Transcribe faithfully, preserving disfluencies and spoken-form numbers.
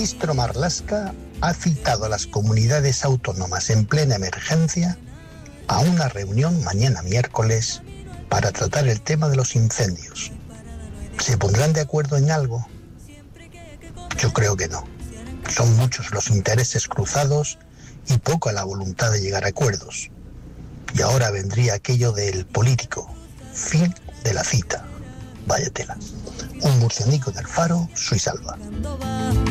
ministro Marlaska ha citado a las comunidades autónomas en plena emergencia a una reunión mañana miércoles para tratar el tema de los incendios. ¿Se pondrán de acuerdo en algo? Yo creo que no. Son muchos los intereses cruzados y poca la voluntad de llegar a acuerdos. Y ahora vendría aquello del político. Fin de la cita. Vaya tela. Un murcianico del Faro, Suisalva.